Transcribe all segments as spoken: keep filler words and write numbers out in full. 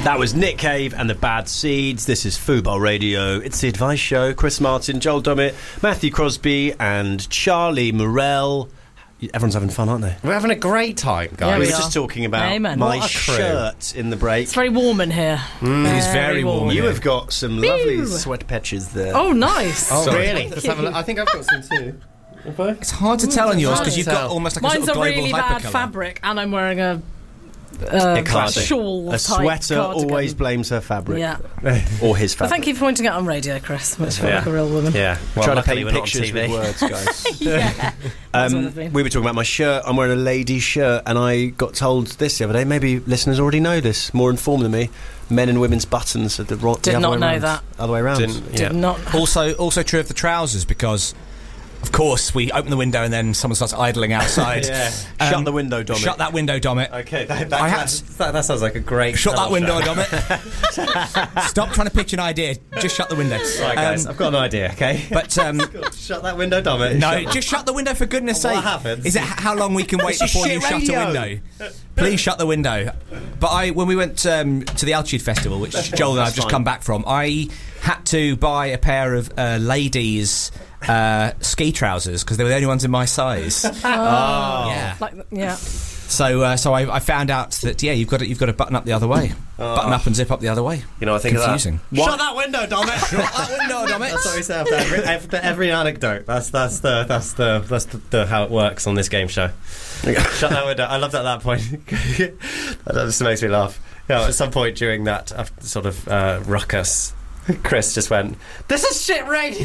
That was Nick Cave and the Bad Seeds. This is Fubar Radio. It's the Advice Show. Chris Martin, Joel Dommett, Matthew Crosby and Charlie Morell. Everyone's having fun, aren't they? We're having a great time, guys. Yeah, we, we were are. just talking about Amen. my shirt in the break. It's very warm in here. Mm. Very It's very warm. You yeah. have got some Pew. lovely sweat patches there. Oh, nice. Oh, Sorry. really? Let's have a look. I think I've got some too. It's hard to tell on yours because you've got almost like Mine's a a sort of global really bad hypercolour. fabric, and I'm wearing a, uh, A classic. shawl. A type sweater cardigan. always blames her fabric. Yeah. Or his But fabric. thank you for pointing out on radio, Chris. Much feel Yeah. like a real woman. Yeah. Well, Trying to luckily paint we're not on pictures T V. with words, guys. Yeah. That's what Um, I've been. we were talking about my shirt. I'm wearing a lady's shirt, and I got told this the other day. Maybe listeners already know this, more informed than me. Men and women's buttons are the, ro- the Did other not way know around. that. Other way around. Didn't- Did yeah. not. Also, also true of the trousers because, of course, we open the window and then someone starts idling outside. Yeah. Um, Shut the window, Dominic. Shut that window, Domit. Okay, that, that, I had that, to- that, that sounds like a great. Shut that tunnel window, show. Domit. Stop trying to pitch an idea. Just shut the window. Right, guys, Um, I've got an idea. Okay. but um, Shut that window, Dominic. no, just shut the window for goodness' What sake. happens? Is it h- how long we can wait It's a before shit you shut radio. a window? Please shut the window. But I, when we went um, to the Altitude Festival, which Joel and I have That's just fine. come back from, I had to buy a pair of uh, ladies' uh, ski trousers because they were the only ones in my size. Oh. Yeah. Like, yeah. So, uh, so I, I found out that yeah, you've got to, you've got to button up the other way, button up and zip up the other way. You know, I think Confusing. of that. Shut that window, Dominic. Shut that window, Dominic. That's what we say after every, after every anecdote. That's that's the that's the that's the, the how it works on this game show. Shut that window. I loved at that point. That just makes me laugh. Yeah, at some point during that uh, sort of uh, ruckus, Chris just went, "This is shit radio."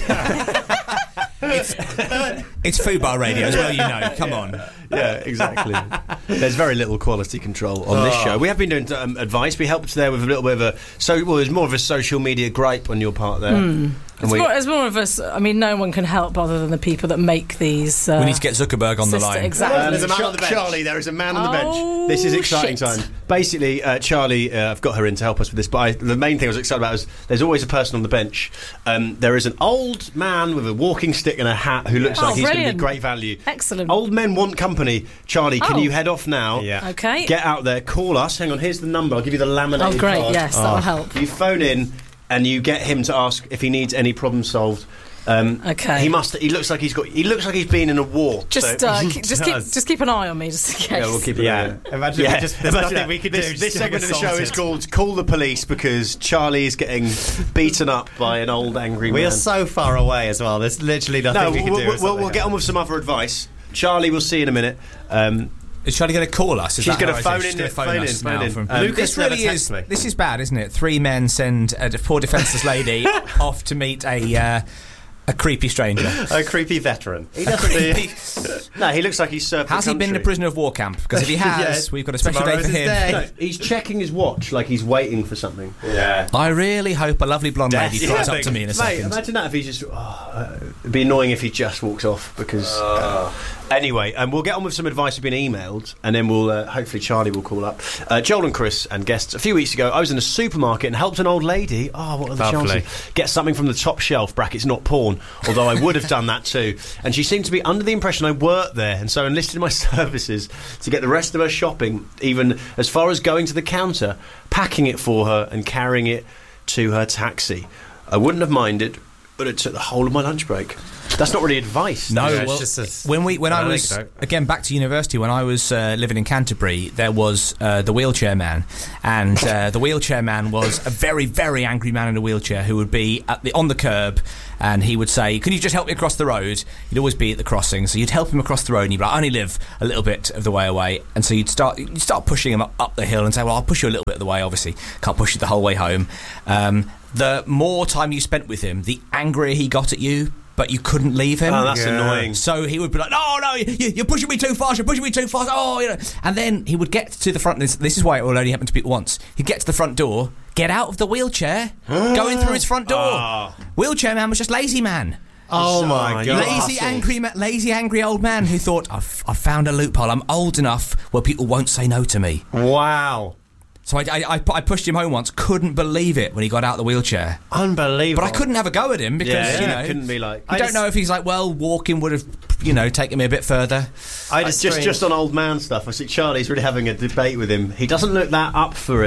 It's Fubar Radio as well, you know. Come on. Yeah, exactly. There's very little quality control on this Oh. show. We have been doing um, advice. We helped there with a little bit of a so well. There's more of a social media gripe on your part there. And It's, we- more, it's more of us. I mean, no one can help other than the people that make these. Uh, We need to get Zuckerberg on the sister- line. Exactly. Uh, there's a man Char- on the bench. Charlie, there is a man on the Oh, bench. This is exciting shit. time. Basically, uh, Charlie, uh, I've got her in to help us with this, but I, the main thing I was excited about was there's always a person on the bench. Um, there is an old man with a walking stick and a hat who looks Oh, like he's going to be brilliant. great value. Excellent. Old men want company. Charlie, can Oh. you head off now? Yeah. Okay. Get out there, call us. Hang on, here's the number. I'll give you the laminated Oh, great. card. Yes, that'll help. You phone in and you get him to ask if he needs any problem solved. Um, Okay. He must. He looks like he's got. He looks like he's been in a war. Just, so- uh, k- just keep, does. just keep an eye on me, just in case. Yeah, we'll keep it. Yeah. on. Imagine we just- there's imagine nothing that. we could this, do, This just segment of the show is assaulted. called "Call the Police" because Charlie is getting beaten up by an old angry We man. are so far away as well. There's literally nothing no, we can we'll, do. we'll, if we'll, something we'll get on with happens. some other advice. Charlie, we'll see you in a minute. Um, Is Charlie going to call us? Is She's that gonna how it is? phone She's in, gonna phone in, us phone now in. from- Um, Lucas this never really texts is. me. This is bad, isn't it? Three men send a poor defenceless lady off to meet a uh, a creepy stranger. A creepy veteran. He doesn't Creepy. no, he looks like he's served. Has the he been a country. prisoner of war camp? Because if he has, Yeah, we've got a special day tomorrow's for his him. day. No, he's checking his watch like he's waiting for something. Yeah. I really hope a lovely blonde lady Death. flies Yeah. up to me in a Mate, second. imagine that if he just. Oh, uh, it'd be annoying if he just walks off because. Uh, anyway, and um, we'll get on with some advice we've been emailed, and then we'll uh, hopefully Charlie will call up. Uh, Joel and Chris and guests. A few weeks ago, I was in a supermarket and helped an old lady. Oh, what are the Lovely. chances? Get something from the top shelf. Brackets not porn. Although I would have done that too. And she seemed to be under the impression I worked there, and so enlisted my services to get the rest of her shopping, even as far as going to the counter, packing it for her, and carrying it to her taxi. I wouldn't have minded, but it took the whole of my lunch break. That's not really advice. No, Yeah, it's well, just a- when we when I an was anecdote. again back to university, when I was uh, living in Canterbury, there was uh, the wheelchair man, and uh, the wheelchair man was a very very angry man in a wheelchair who would be at the on the curb, and he would say, "Can you just help me across the road?" He'd always be at the crossing, so you'd help him across the road, and he'd be like, "I only live a little bit of the way away," and so you'd start you'd start pushing him up, up the hill and say, "Well, I'll push you a little bit of the way. Obviously, can't push you the whole way home." Um, the more time you spent with him, the angrier he got at you. But you couldn't leave him. Oh, that's Yeah. annoying. So he would be like, "No, no, you, you're pushing me too fast. You're pushing me too fast." Oh, you know. And then he would get to the front. This, this is why it will only happen to people once. He'd get to the front door, get out of the wheelchair, go in through his front door. Ah. Wheelchair man was just lazy man. Oh my You god. Lazy, hustled. angry, ma- lazy, angry old man who thought, I've, I've found a loophole. I'm old enough where people won't say no to me. Wow. So I, I, I, pu- I pushed him home once. Couldn't believe it when he got out of the wheelchair. Unbelievable. But I couldn't have a go at him because Yeah, you yeah, know couldn't be like. I, I don't just- know if he's like, well, walking would have, you know, taken me a bit further. I just, just strange. just on old man stuff. I see Charlie's really having a debate with him. He doesn't look that up for it.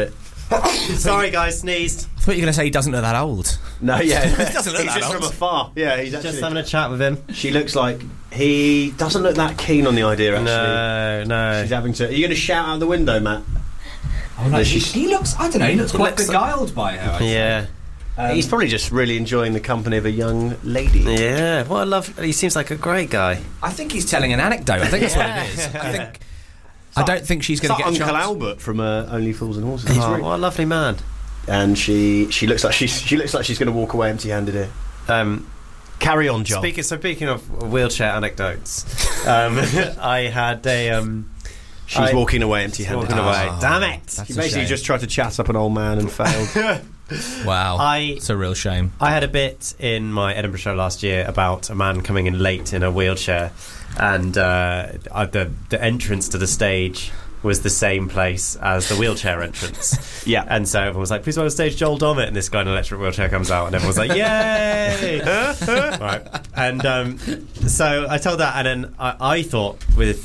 Sorry, guys, sneezed. I thought you were going to say he doesn't look that old. No, yeah, He doesn't look he's that just old. from afar. Yeah, he's actually. Just having a chat with him. She looks like he doesn't look that keen on the idea. Actually, No, no. she's having to. Are you going to shout out the window, Matt? Oh, no, No, he, she's- he looks, I don't know, he looks quite looks- beguiled by her. I'd say. Yeah. Um, He's probably just really enjoying the company of a young lady. Yeah, what a love. He seems like a great guy. I think he's telling an anecdote. I think that's what it is. I think. I don't think she's It's going to like get a Uncle chance. Albert from uh, Only Fools and Horses. He's Oh, really- what a lovely man. and she she looks like she's she looks like she's going to walk away empty-handed here. Um, Carry on, Joel. speaking, so speaking of wheelchair anecdotes, um, I had a. Um, She's I- walking away empty-handed. walking away. Oh, Damn it! that's She a basically shame. just tried to chat up an old man and failed. Wow. I It's a real shame. I had a bit in my Edinburgh show last year about a man coming in late in a wheelchair, and uh, I, the the entrance to the stage was the same place as the wheelchair entrance. Yeah. And so everyone was like, please welcome to stage Joel Dommett, and this guy in an electric wheelchair comes out, and everyone's like, yay! Right. And um, so I told that, and then I, I thought with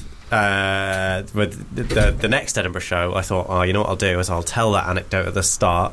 uh, with the, the, the next Edinburgh show, I thought, oh, you know what I'll do is I'll tell that anecdote at the start,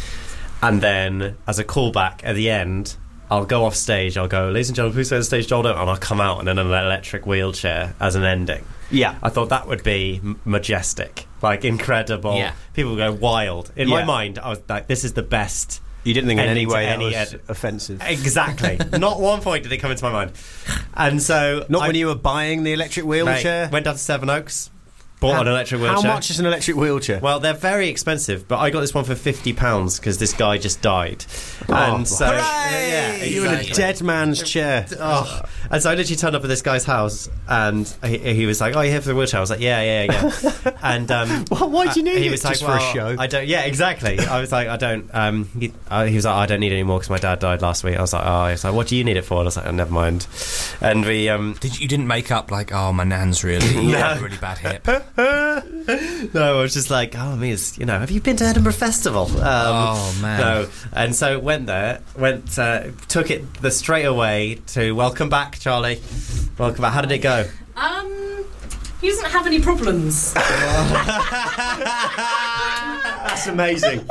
and then as a callback at the end, I'll go off stage, I'll go, ladies and gentlemen, please welcome to stage Joel Dommett, and I'll come out in an electric wheelchair as an ending. Yeah. I thought that would be m- majestic, like incredible. Yeah. People would go wild. In my Yeah. mind, I was like, this is the best. You didn't think in any Ending to way that any was ed- offensive. Exactly. Not one point did it come into my mind. And so... Not I, when you were buying the electric mate, wheelchair. went down to Seven Oaks, bought How- an electric wheelchair. How much is an electric wheelchair? Well, they're very expensive, but I got this one for fifty pounds because this guy just died. Oh, and so... hooray! Yeah, You in a exactly. dead man's chair. Oh. And so I literally turned up at this guy's house, and he, he was like, "Oh, you here for the wheelchair?" I was like, "Yeah, yeah, yeah." And um, Well, why do you need he it? was like, Just for a "Well, show?" I don't. Yeah, exactly. I was like, "I don't." Um, he, uh, he was like, oh, "I don't need it anymore because my dad died last week." I was like, "Oh," he was like, "What do you need it for?" And I was like, "Oh, never mind." And we, um, Did you, you didn't make up like, oh, my nan's really, No. had a really bad hip. no, I was just like, "Oh, me is, you know, have you been to Edinburgh Festival?" Um, Oh, man. No, and so went there, went, uh, took it the straight away to welcome back, Charlie. Welcome back. How did it go? Um, he doesn't have any problems. That's amazing.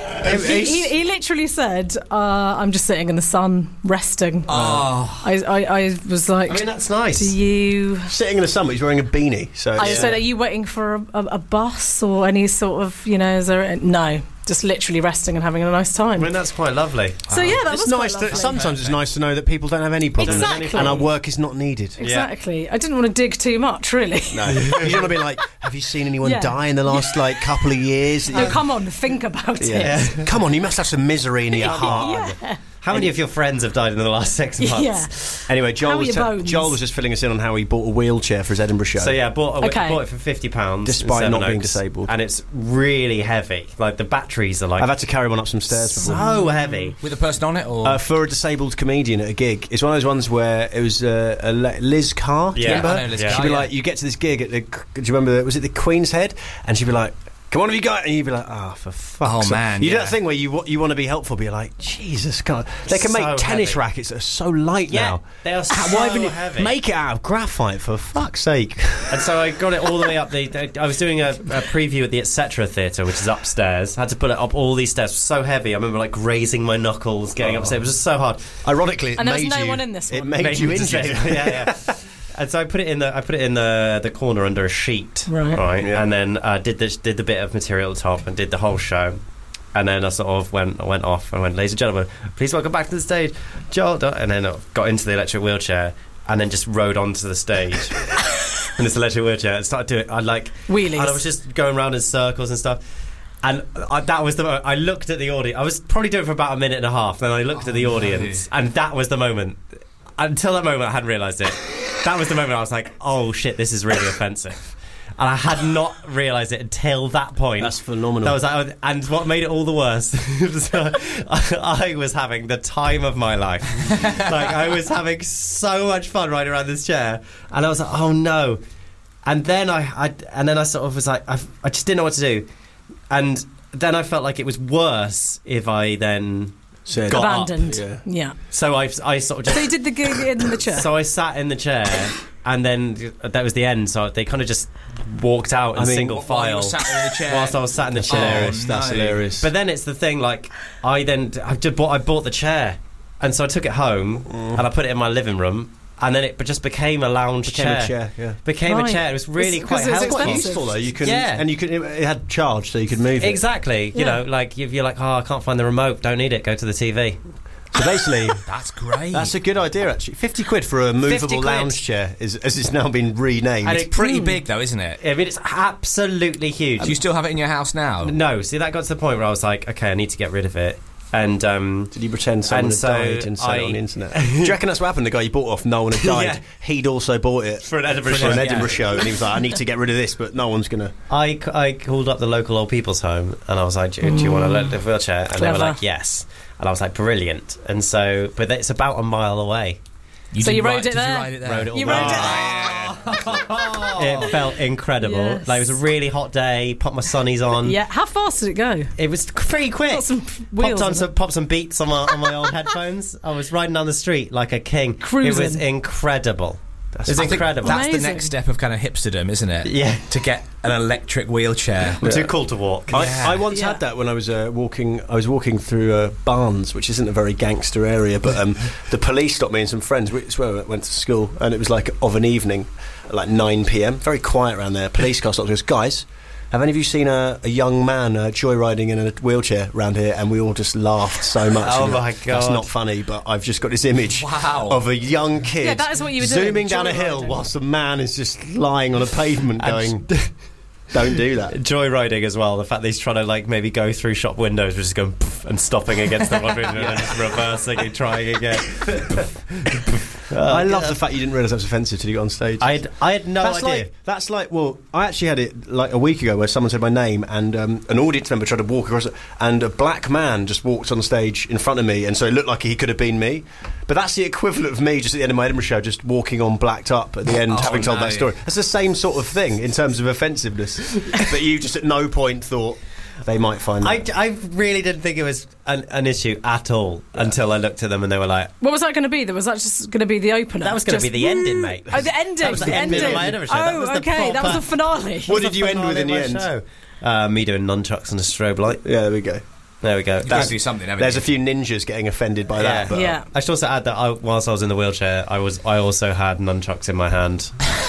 he, he, he literally said, uh, "I'm just sitting in the sun, resting." Oh. I, I, I was like, I mean, that's nice. "Do you?" Sitting in the sun, but he's wearing a beanie. So I yeah. said, "Are you waiting for a, a, a bus or any sort of, you know?" Is there? No, just literally resting and having a nice time. I mean, that's quite lovely. So yeah, that It's was nice. quite To, lovely. sometimes it's nice to know that people don't have any problems, Exactly. and our work is not needed. Exactly. I didn't want to dig too much, really. No, you don't want to be like, have you seen anyone Yeah. die in the last like couple of years? No, come on, think about Yeah. it. Come on, you must have some misery in your heart. Yeah. How many of your friends have died in the last six months? Yeah. Anyway, Joel How are was, your te- bones? Joel was just filling us in on how he bought a wheelchair for his Edinburgh show. So yeah, bought, a, Okay. bought it for fifty pounds, Despite not being disabled. and it's really heavy. Like the batteries are like I've had to carry one up some stairs before. so heavy. With a person on it, or Uh, for a disabled comedian at a gig. It's one of those ones where it was uh, a Le- Liz Carr. Do you Yeah, remember? I know Liz Yeah. She'd Carr, be yeah. like, you get to this gig at the. Do you remember? Was it the Queen's Head? And she'd be like, "Come on, have you got?" it?" And you'd be like, "Ah, oh, for fuck's Oh, sake." man, You do yeah. that thing where you wa- you want to be helpful, but you're like, Jesus God, they can So make tennis heavy. rackets that are so light Yeah, now. they are Ah, so Why haven't you heavy. make it out of graphite for fuck's sake? And so I got it all the way up. The, the I was doing a, a preview at the et cetera Theatre, which is upstairs. Had to put it up all these stairs. It was so heavy. I remember like grazing my knuckles getting upstairs. It was just so hard. Ironically, it And there was made no you. one in this It one. made, Made you me injured. disabled. yeah, yeah. And so I put it in the I put it in the the corner under a sheet, Right. Yeah. and then uh, did the did the bit of material at the top and did the whole show, and then I sort of went I went off and went, ladies and gentlemen, please welcome back to the stage, Joel, Dun-" and then I got into the electric wheelchair and then just rode onto the stage in this electric wheelchair and started doing I like Wheelies. and I was just going around in circles and stuff. And I, that was the moment I looked at the audience. I was probably doing it for about a minute and a half. Then I looked at the audience, and that was the moment. Until that moment, I hadn't realised it. That was the moment I was like, "Oh shit, this is really offensive," and I had not realised it until that point. That's phenomenal. That was like, and what made it all the worse was I, I was having the time of my life. Like I was having so much fun riding around this chair, and I was like, "Oh no!" And then I, I and then I sort of was like, I, I just didn't know what to do, and then I felt like it was worse if I then Said- got up. Abandoned. Yeah. Yeah. So I, I sort of just So you did the gig in the chair. so I sat in the chair and then that was the end. So they kind of just walked out in I mean, single While you file were sat there in the chair. whilst I was sat in the That's chair. hilarious. That's no. hilarious. But then it's the thing, like I then I just bought I bought the chair, and so I took it home Mm. and I put it in my living room, and then it just became a lounge Became chair. a chair, yeah. Became Right. a chair. It was really It's- quite 'cause it's helpful. Quite expensive. useful though. You can, Yeah. and you could. It had charge, so you could move it. Exactly. You Yeah. know, like if you're like, oh, I can't find the remote. Don't need it. Go to the T V. So basically, That's great. that's a good idea. Actually, fifty quid for a movable fifty quid. lounge chair, is, as it's now been renamed. And it's pretty big though, isn't it? I mean, it's absolutely huge. Do you still have it in your house now? No, see, that got to the point where I was like, okay, I need to get rid of it. And um, Did you pretend someone And had so died and sent it I- on the internet? Do you reckon that's what happened? The guy you bought off, no one had died. Yeah. He'd also bought it For an Edinburgh for show. an Yeah. Edinburgh show, and he was like, "I need to get rid of this, but no one's gonna." I, I called up the local old people's home and I was like, do, do you want to let the wheelchair? And they were Clever. like, yes. And I was like, brilliant. And so, but it's about a mile away. You So did you rode ride- it did there? You rode it there? Rode it all You the rode way. it there. It felt incredible. Yes. Like it was a really hot day. Popped my sunnies on. Yeah. How fast did it go? It was pretty quick. Got some wheels Popped on in some, it. popped some beats on my on my old headphones. I was riding down the street like a king. Cruising. It was incredible. It was I think incredible. That's the Amazing. next step of kind of hipsterdom, isn't it? Yeah. To get an electric wheelchair. I'm too cool to walk. I, Yeah. I once Yeah. had that when I was uh, walking. I was walking through uh, Barnes, which isn't a very gangster area, but um, the police stopped me and some friends. It's where I went to school, and it was like of an evening, at like nine p.m. Very quiet around there. Police car stopped. Goes, guys, have any of you seen a, a young man uh, joyriding in a wheelchair around here? And we all just laughed so much. Oh And my That's God. not funny, but I've just got this image Wow. of a young kid Yeah, that is what you were doing, zooming down a hill joyriding. whilst a man is just lying on a pavement, And- going, "Don't do that." Joyriding as well. The fact that he's trying to like maybe go through shop windows, just going poof, and stopping against the one window and just reversing and trying again. I love the fact you didn't realise that was offensive till you got on stage. I had, I had no that's idea. like that's like well, I actually had it like a week ago where someone said my name and um, an audience member tried to walk across it, and a black man just walked on stage in front of me, and so it looked like he could have been me. But that's the equivalent of me just at the end of my Edinburgh show, just walking on blacked up at the end, Oh, having told no. that story. That's the same sort of thing in terms of offensiveness. But you just at no point thought they might find I, that. I really didn't think it was an, an issue at all until I looked at them and they were like, What was that going to be? Was that just going to be the opener? that was going to Just, be the ending, mate. Oh, the ending. That was the the ending ending. of my Edinburgh show. Oh, That was the okay. That was proper- the finale. What did you end with in the end? Show. Uh, me doing nunchucks and a strobe light. Yeah, there we go. There we go. You've got to do something, haven't There's you? a few ninjas getting offended by that. But Yeah. I should also add that I, whilst I was in the wheelchair, I was I also had nunchucks in my hand.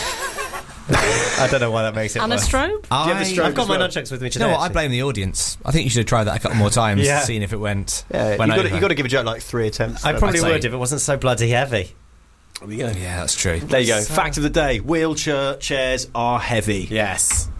I don't know why that makes it And a worse. strobe? I, you have a strobe I've got as my well? nunchucks with me you today. know what? I actually. blame the audience. I think you should have tried that a couple more times, Yeah. seeing if it went. Yeah, went you got over. you got to give a joke like three attempts. I probably I'd say- would if it wasn't so bloody heavy. There we go. Yeah, that's true. There you go. So- Fact of the day: wheelchair chairs are heavy. Yes.